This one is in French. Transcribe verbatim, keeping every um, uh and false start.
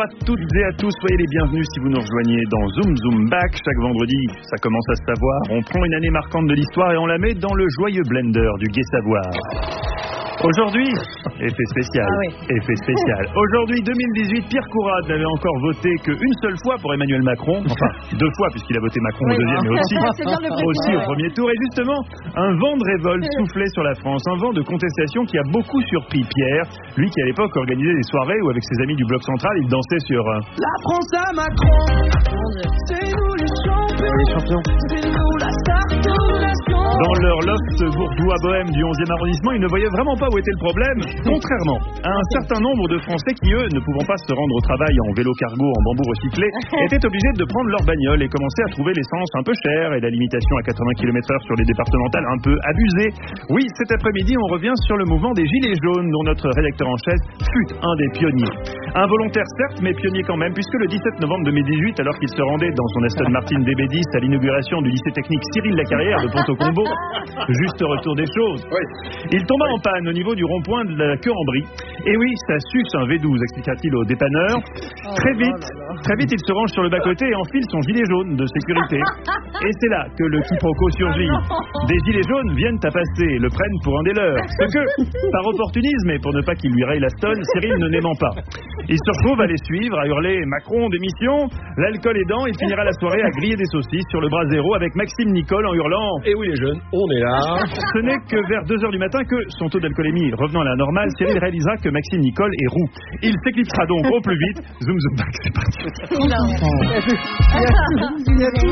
à toutes et à tous, soyez les bienvenus si vous nous rejoignez dans Zoom Zoom Back. Chaque vendredi, ça commence à se savoir, on prend une année marquante de l'histoire et on la met dans le joyeux blender du gai savoir. Aujourd'hui, effet spécial, ah oui. effet spécial. Aujourd'hui, deux mille dix-huit, Pierre Courade n'avait encore voté qu'une seule fois pour Emmanuel Macron. Enfin, deux fois puisqu'il a voté Macron oui, au deuxième, mais aussi, le aussi au premier tour. Et justement, un vent de révolte soufflait sur la France, un vent de contestation qui a beaucoup surpris Pierre. Lui qui à l'époque organisait des soirées où avec ses amis du Bloc Central, il dansait sur... Euh... La France à Macron, c'est nous les champions, les champions. C'est nous la star de la nation. Dans leur loft bourgeois bohème du onzième arrondissement, ils ne voyaient vraiment pas où était le problème, contrairement à un certain nombre de Français qui, eux, ne pouvant pas se rendre au travail en vélo cargo, en bambou recyclé, étaient obligés de prendre leur bagnole et commençaient à trouver l'essence un peu chère et la limitation à quatre-vingts kilomètres heure sur les départementales un peu abusée. Oui, cet après-midi, on revient sur le mouvement des Gilets jaunes, dont notre rédacteur en chef fut un des pionniers. Involontaire certes, mais pionnier quand même, puisque le dix-sept novembre deux mille dix-huit, alors qu'il se rendait dans son Aston Martin D B dix à l'inauguration du lycée technique Cyril Lacarrière de Ponto-Combo, juste retour des choses, il tomba en panne au niveau du rond-point de la Queue-en-Brie. Et oui, ça suce un V douze, expliqua-t-il au dépanneur. Très vite, très vite, il se range sur le bas-côté et enfile son gilet jaune de sécurité. Et c'est là que le quiproquo surgit. Des gilets jaunes viennent à passer, le prennent pour un des leurs. Ce que, par opportunisme et pour ne pas qu'il lui raye la stonne, Cyril ne n'aimant pas. Il se retrouve à les suivre, à hurler « Macron, démission !» L'alcool aidant, il finira la soirée à griller des saucisses sur le bras zéro avec Maxime Nicole en hurlant « Eh oui les jeunes, on est là !» Ce n'est que vers deux heures du matin que, son taux d'alcoolémie revenant à la normale, Cyril réalisera que Maxime Nicole est roux. Il s'éclipsera donc au plus vite. Zoom zoom back, c'est parti. Il a tout